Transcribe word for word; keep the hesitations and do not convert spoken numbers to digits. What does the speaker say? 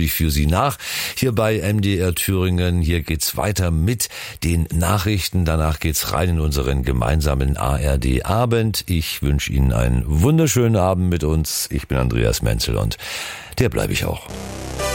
natürlich für Sie nach. Hier bei M D R Thüringen, hier geht's weiter mit den Nachrichten. Danach geht's rein in unseren gemeinsamen A R D-Abend. Ich wünsche Ihnen einen wunderschönen Abend mit uns. Ich bin Andreas Menzel und der bleibe ich auch.